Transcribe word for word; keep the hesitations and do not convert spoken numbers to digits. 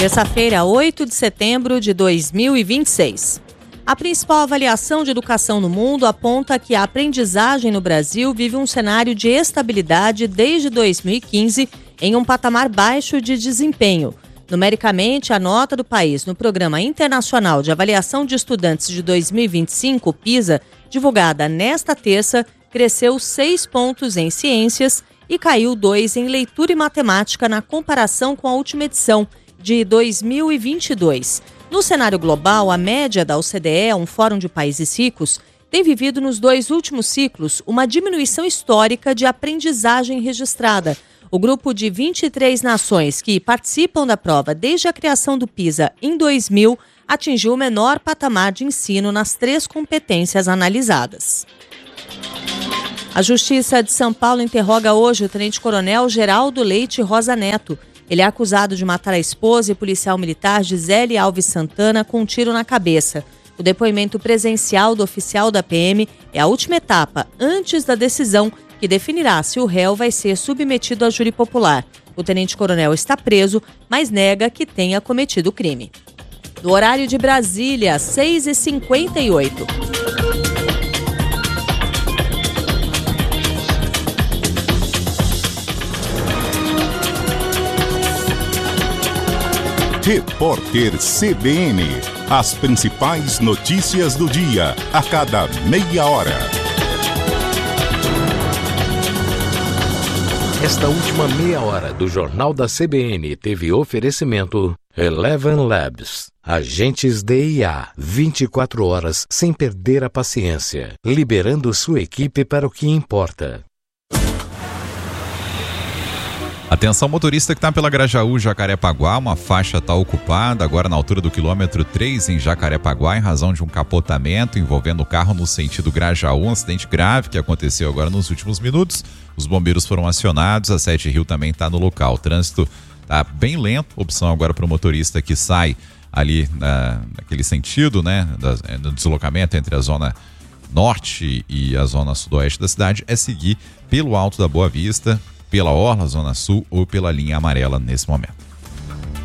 Terça-feira, oito de setembro de dois mil e vinte e seis. A principal avaliação de educação no mundo aponta que a aprendizagem no Brasil vive um cenário de estabilidade desde dois mil e quinze em um patamar baixo de desempenho. Numericamente, a nota do país no Programa Internacional de Avaliação de Estudantes de dois mil e vinte e cinco, PISA, divulgada nesta terça, cresceu seis pontos em ciências e caiu dois em leitura e matemática na comparação com a última edição, de dois mil e vinte e dois. No cenário global, a média da O C D E, um fórum de países ricos, tem vivido nos dois últimos ciclos uma diminuição histórica de aprendizagem registrada. O grupo de vinte e três nações que participam da prova desde a criação do PISA em dois mil atingiu o menor patamar de ensino nas três competências analisadas. A Justiça de São Paulo interroga hoje o tenente-coronel Geraldo Leite Rosa Neto. Ele é acusado de matar a esposa e policial militar Gisele Alves Santana com um tiro na cabeça. O depoimento presencial do oficial da P M é a última etapa antes da decisão que definirá se o réu vai ser submetido a júri popular. O tenente-coronel está preso, mas nega que tenha cometido o crime. No horário de Brasília, seis e cinquenta e oito. Repórter C B N. As principais notícias do dia, a cada meia hora. Esta última meia hora do Jornal da C B N teve oferecimento Eleven Labs. Agentes D I A, vinte e quatro horas sem perder a paciência, liberando sua equipe para o que importa. Atenção motorista que está pela Grajaú, Jacarepaguá, uma faixa está ocupada agora na altura do quilômetro três em Jacarepaguá em razão de um capotamento envolvendo o carro no sentido Grajaú, um acidente grave que aconteceu agora nos últimos minutos. Os bombeiros foram acionados, a Sete Rio também está no local. O trânsito está bem lento, opção agora para o motorista que sai ali na, naquele sentido, né, da, no deslocamento entre a zona norte e a zona sudoeste da cidade, é seguir pelo Alto da Boa Vista, pela Orla, Zona Sul ou pela linha amarela nesse momento.